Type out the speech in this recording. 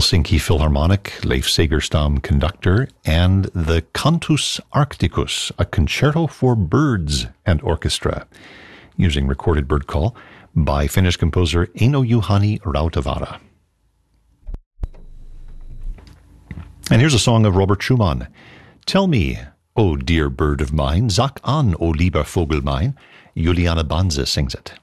Helsinki Philharmonic, Leif Segerstam conductor, and the Cantus Arcticus, a concerto for birds and orchestra, using recorded bird call by Finnish composer Eino Juhani Rautavaara. And here's a song of Robert Schumann. Tell me, O dear bird of mine, sag an, O lieber Vogel mein. Juliane Banse sings it.